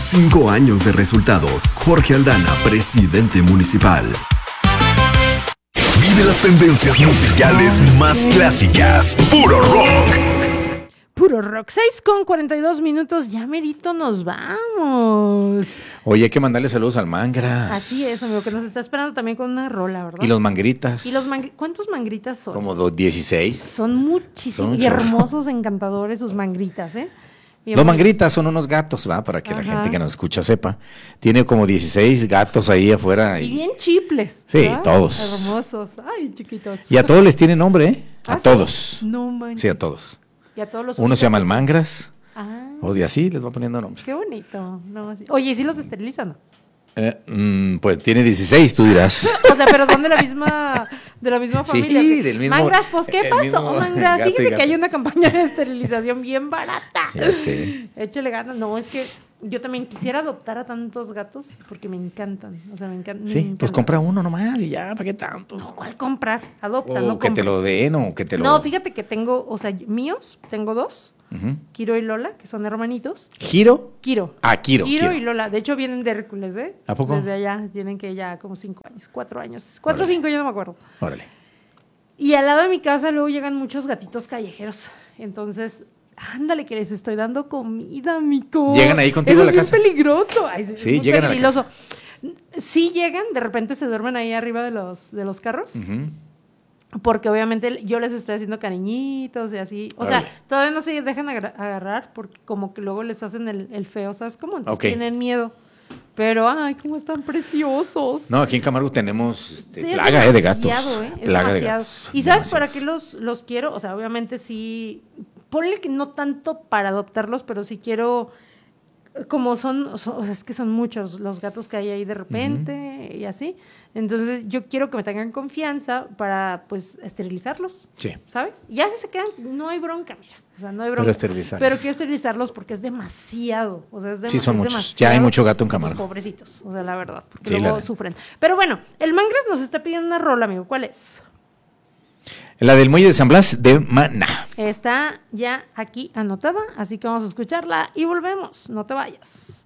5 años de resultados. Jorge Aldana, presidente municipal. Vive las tendencias musicales más clásicas. Puro rock. Puro rock. 6:42, ya merito nos vamos. Oye, hay que mandarle saludos al Mangras. Así es, amigo, que nos está esperando también con una rola, ¿verdad? Y los Mangritas. ¿Cuántos mangritas son? Como 16. Son muchísimos. Y hermosos, encantadores sus mangritas, ¿eh? Los Mangritas son unos gatos, ¿va? Para que la gente que nos escucha sepa. Tiene como 16 gatos ahí afuera. Y bien chiples. Sí, ¿verdad? todos. Hermosos. Ay, chiquitos. Y a todos les tiene nombre, ¿eh? A todos. No manches. Sí, a todos. Y a todos los Uno se llama el Mangras. Ah. Y así les va poniendo nombre. Qué bonito. No, sí. Oye, ¿y si los esterilizan? Pues tiene 16, tú dirás. O sea, pero son de la misma familia. Sí, del mismo. Mangras, pues, ¿qué pasó, mismo Mangras? gato y Fíjate que gata. hay una campaña de esterilización bien barata. Ya sé. Échale ganas. No, es que yo también quisiera adoptar a tantos gatos porque me encantan. O sea, me encantan. Sí, pues compra uno nomás y ya, ¿para qué tantos? No, ¿cuál comprar? Adopta, O no que te compres. lo den o que te lo... No, fíjate que tengo, o sea, míos, tengo dos. Ujú. Kiro y Lola, que son hermanitos. ¿Giro? Kiro. Ah, Kiro. Y Lola. De hecho, vienen de Hércules, ¿eh? ¿A poco? Desde allá. Tienen que ya como 5 años, 4 años. 4 o 5, yo no me acuerdo. Órale. Y al lado de mi casa luego llegan muchos gatitos callejeros. Entonces, ándale que les estoy dando comida, mico. ¿Llegan ahí contigo Eso a la es casa? bien peligroso. Ay, Sí, muy llegan a la peligroso. Sí llegan, de repente se duermen ahí arriba de los carros. Ujú. Porque obviamente yo les estoy haciendo cariñitos y así. O Órale. sea, todavía no se dejan agarrar porque como que luego les hacen el feo, ¿sabes cómo? Entonces Ok. tienen miedo. Pero, ay, cómo están preciosos. No, aquí en Camargo tenemos Sí, plaga es de gatos. demasiado, Es Plaga de demasiado. gatos. ¿Y sabes para Demasiados. qué los quiero? O sea, obviamente sí, ponle que no tanto para adoptarlos, pero sí quiero, como o sea, es que son muchos los gatos que hay ahí de repente y así. Entonces yo quiero que me tengan confianza para, pues, esterilizarlos. Sí. ¿Sabes? Ya si se quedan, no hay bronca, mira. O sea, no hay bronca. Pero esterilizarlos. Pero quiero esterilizarlos porque es demasiado. O sea, Sí, son es muchos. demasiado. Ya hay mucho gato en Pues, Camargo. pobrecitos, o sea, la verdad, porque Sí, la luego verdad. sufren. Pero bueno, el Mangras nos está pidiendo una rola, amigo. ¿Cuál es? La del Muelle de San Blas de Maná. Está ya aquí anotada, así que vamos a escucharla y volvemos. No te vayas.